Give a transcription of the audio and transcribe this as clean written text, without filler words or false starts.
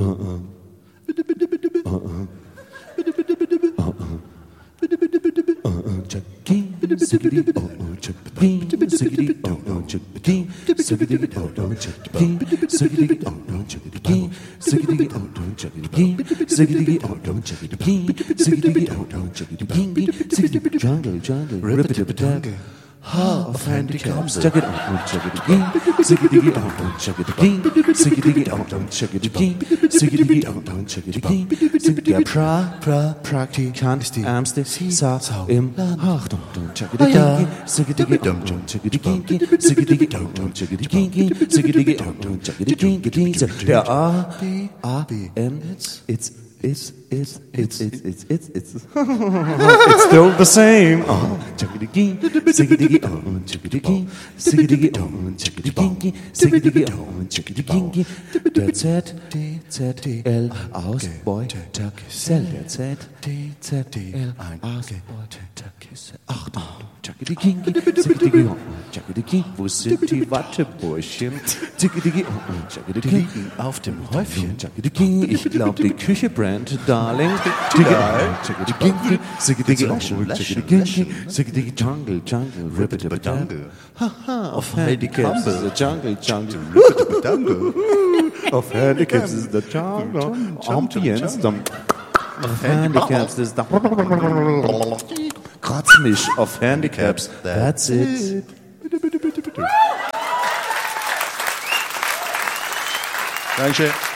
Jungle, rip-a-dip-a-dang. Of handicaps, check it out, check it again, check it out, check it again, check it out, check it again, check it out, check it again, check it again, Praktikant, Ärmste, Sau im Achtung, check it again, check it out, check it again, check it out, check it again, check it out, check it again, der A-B-M, it's still the same. Check it again, check it again, check it again, check it again, check it again, check it again, check it again. Der Z-D-Z-D-L aus Boy Cell. Der Z-D-Z-D-L aus Boy Cell. Achtung, check it again, check it again, check it again. Wo sind die Wattebäuschen? Check it again, check it again. Liegen auf dem Häufchen. Check it again. Ich glaub die Küche brennt, Darling. Check it again, check it again, check it again, check it again, check it again. Jungle, rip-a-dip-a-dangle. Haha, of handicaps is the jungle. Of handicaps is the jungle. Ambience, of handicaps is the Kratzmisch of handicaps. That's it. Dankeschön.